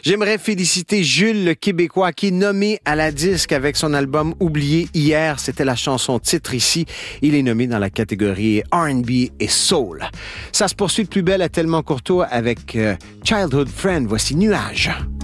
J'aimerais féliciter Jules, le Québécois, qui est nommé à la disque avec son album Oublié hier. C'était la chanson titre ici. Il est nommé dans la catégorie R&B et Soul. Ça se poursuit de plus belle à Tellement Courtois avec Childhood Friend. Voici Nuages.